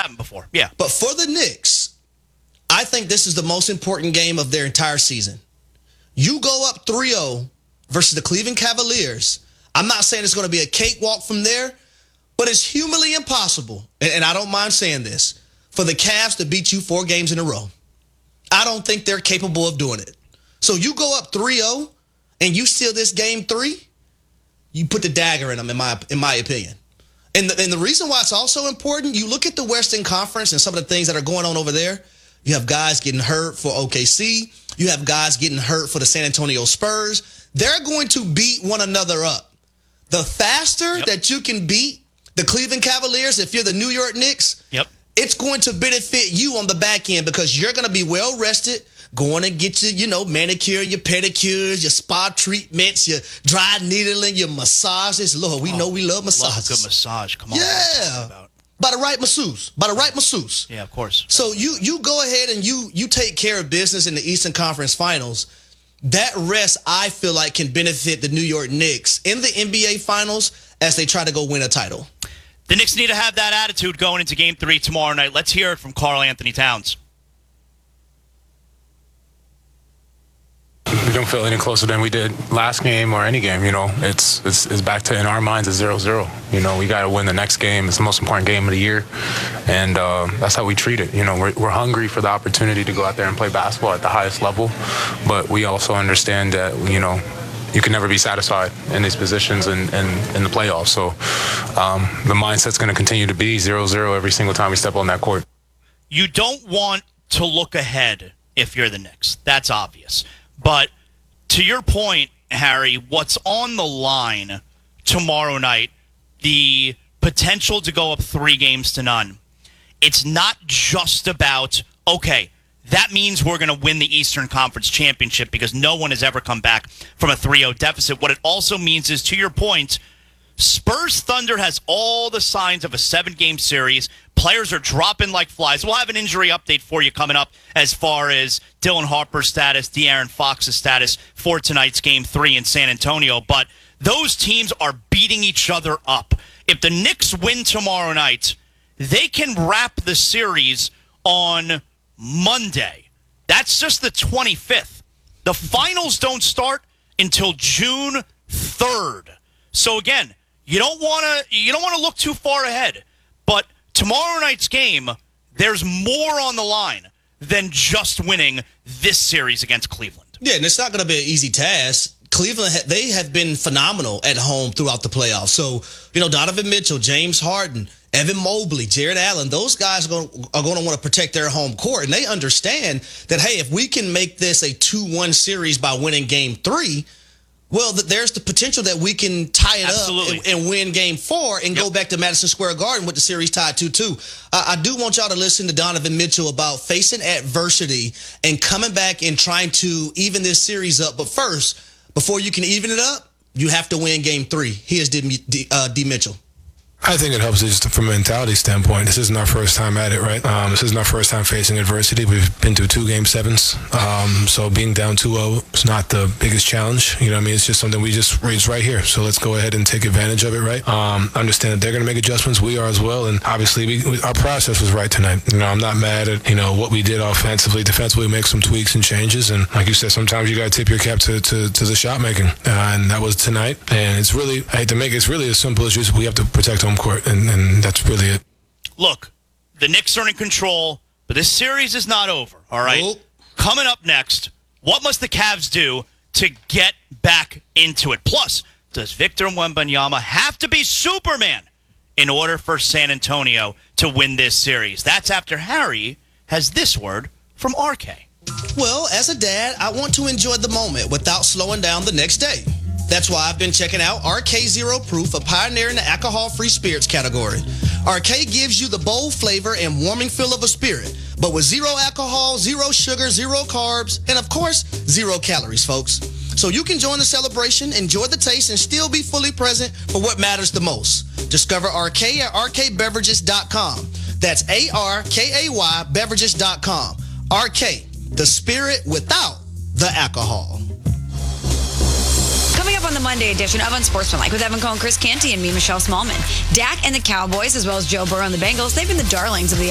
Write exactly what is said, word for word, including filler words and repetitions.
happened before. Yeah. But for the Knicks, I think this is the most important game of their entire season. You go up three oh versus the Cleveland Cavaliers. I'm not saying it's going to be a cakewalk from there, but it's humanly impossible, and, and I don't mind saying this, for the Cavs to beat you four games in a row. I don't think they're capable of doing it. So you go up three oh and you steal this game three, you put the dagger in them, in my in my opinion. And the, and the reason why it's also important, you look at the Western Conference and some of the things that are going on over there. You have guys getting hurt for O K C. You have guys getting hurt for the San Antonio Spurs. They're going to beat one another up. The faster yep. that you can beat the Cleveland Cavaliers, if you're the New York Knicks, yep. it's going to benefit you on the back end because you're going to be well rested, going to get your, you know, manicure, your pedicures, your spa treatments, your dry needling, your massages. Lord, we oh, know we love massages. Love a good massage. Come on. Yeah. By the right masseuse. By the right masseuse. Yeah, of course. So you you go ahead and you you take care of business in the Eastern Conference Finals. That rest, I feel like, can benefit the New York Knicks in the N B A Finals as they try to go win a title. The Knicks need to have that attitude going into Game three tomorrow night. Let's hear it from Karl Anthony Towns. We don't feel any closer than we did last game or any game. You know, it's it's, it's back to, in our minds, it's zero zero. You know, we got to win the next game. It's the most important game of the year, and uh, that's how we treat it. You know, we're, we're hungry for the opportunity to go out there and play basketball at the highest level, but we also understand that, you know, you can never be satisfied in these positions and in, in, in the playoffs. So um, the mindset's going to continue to be zero zero every single time we step on that court. You don't want to look ahead if you're the Knicks. That's obvious. But to your point, Harry, what's on the line tomorrow night, the potential to go up three games to none, it's not just about, okay, that means we're going to win the Eastern Conference Championship because no one has ever come back from a three oh deficit. What it also means is, to your point, Spurs Thunder has all the signs of a seven-game series. Players are dropping like flies. We'll have an injury update for you coming up as far as Dylan Harper's status, De'Aaron Fox's status for tonight's Game three in San Antonio. But those teams are beating each other up. If the Knicks win tomorrow night, they can wrap the series on Monday. That's just the twenty-fifth. The finals don't start until June third. So again, you don't want to you don't want to look too far ahead. But tomorrow night's game, there's more on the line than just winning this series against Cleveland. Yeah, and it's not going to be an easy task. Cleveland, they have been phenomenal at home throughout the playoffs. So, you know, Donovan Mitchell, James Harden, Evan Mobley, Jared Allen, those guys are going, are going to want to protect their home court. And they understand that, hey, if we can make this a two one series by winning game three, well, there's the potential that we can tie it Absolutely. up and, and win game four and yep. go back to Madison Square Garden with the series tied two two. I, I do want y'all to listen to Donovan Mitchell about facing adversity and coming back and trying to even this series up. But first, before you can even it up, you have to win game three. Here's D, D, uh, D Mitchell. I think it helps just from a mentality standpoint. This isn't our first time at it, right? Um, this isn't our first time facing adversity. We've been through two game sevens. Um, so being down two oh is not the biggest challenge. You know what I mean? It's just something we just raised right here. So let's go ahead and take advantage of it, right? Um, understand that they're going to make adjustments. We are as well. And obviously, we, we, our process was right tonight. You know, I'm not mad at, you know, what we did offensively. Defensively, we make some tweaks and changes. And like you said, sometimes you got to tip your cap to, to, to the shot making. Uh, and that was tonight. And it's really, I hate to make it, it's really as simple as just we have to protect home court, and, and that's really it. Look, the Knicks are in control, but this series is not over, all right? Nope. Coming up next, what must the Cavs do to get back into it? Plus, does Victor Wembanyama have to be Superman in order for San Antonio to win this series? That's after Harry has this word from R K. Well, as a dad, I want to enjoy the moment without slowing down the next day. That's why I've been checking out R K Zero Proof, a pioneer in the alcohol-free spirits category. R K gives you the bold flavor and warming feel of a spirit, but with zero alcohol, zero sugar, zero carbs, and of course, zero calories, folks. So you can join the celebration, enjoy the taste, and still be fully present for what matters the most. Discover R K at R K beverages dot com. That's A R K A Y beverages dot com. R K, the spirit without the alcohol. Coming up on the Monday edition of Unsportsmanlike with Evan Cohen, Chris Canty, and me, Michelle Smallman. Dak and the Cowboys, as well as Joe Burrow and the Bengals, they've been the darlings of the